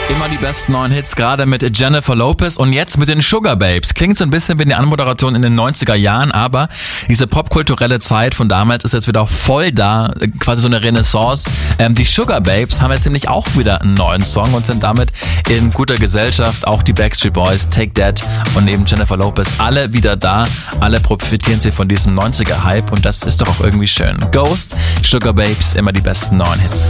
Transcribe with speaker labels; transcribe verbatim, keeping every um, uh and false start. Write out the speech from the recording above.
Speaker 1: Immer die besten neuen Hits, gerade mit Jennifer Lopez und jetzt mit den Sugar Babes. Klingt so ein bisschen wie eine Anmoderation in den neunziger Jahren, aber diese popkulturelle Zeit von damals ist jetzt wieder voll da, quasi so eine Renaissance. Ähm, die Sugar Babes haben jetzt nämlich auch wieder einen neuen Song und sind damit in guter Gesellschaft. Auch die Backstreet Boys, Take That und eben Jennifer Lopez, alle wieder da. Alle profitieren sie von diesem neunziger-Hype und das ist doch auch irgendwie schön. Ghost, Sugar Babes, immer die besten neuen Hits.